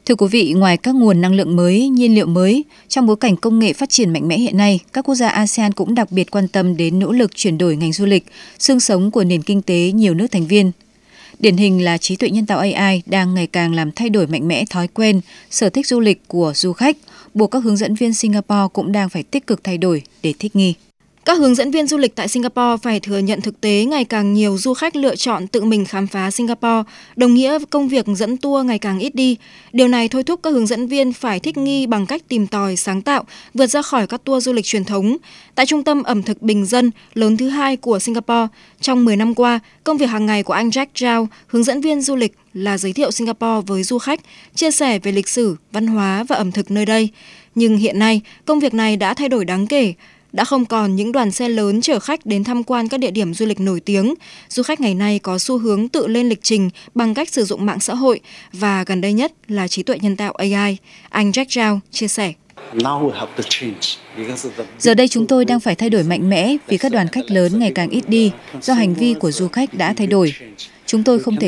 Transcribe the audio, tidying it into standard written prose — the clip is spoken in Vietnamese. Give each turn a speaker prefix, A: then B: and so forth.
A: Thưa quý vị, ngoài các nguồn năng lượng mới, nhiên liệu mới, trong bối cảnh công nghệ phát triển mạnh mẽ hiện nay, các quốc gia ASEAN cũng đặc biệt quan tâm đến nỗ lực chuyển đổi ngành du lịch, xương sống của nền kinh tế nhiều nước thành viên. Điển hình là trí tuệ nhân tạo AI đang ngày càng làm thay đổi mạnh mẽ thói quen, sở thích du lịch của du khách, buộc các hướng dẫn viên Singapore cũng đang phải tích cực thay đổi để thích nghi.
B: Các hướng dẫn viên du lịch tại Singapore phải thừa nhận thực tế ngày càng nhiều du khách lựa chọn tự mình khám phá Singapore, đồng nghĩa công việc dẫn tour ngày càng ít đi. Điều này thôi thúc các hướng dẫn viên phải thích nghi bằng cách tìm tòi, sáng tạo, vượt ra khỏi các tour du lịch truyền thống. Tại trung tâm ẩm thực bình dân lớn thứ hai của Singapore, trong 10 năm qua, công việc hàng ngày của anh Jack Zhao, hướng dẫn viên du lịch, là giới thiệu Singapore với du khách, chia sẻ về lịch sử, văn hóa và ẩm thực nơi đây. Nhưng hiện nay, công việc này đã thay đổi đáng kể. Đã không còn những đoàn xe lớn chở khách đến tham quan các địa điểm du lịch nổi tiếng. Du khách ngày nay có xu hướng tự lên lịch trình bằng cách sử dụng mạng xã hội và gần đây nhất là trí tuệ nhân tạo AI. Anh Jack Zhao chia sẻ.
A: Giờ đây chúng tôi đang phải thay đổi mạnh mẽ vì các đoàn khách lớn ngày càng ít đi do hành vi của du khách đã thay đổi. Chúng tôi không thể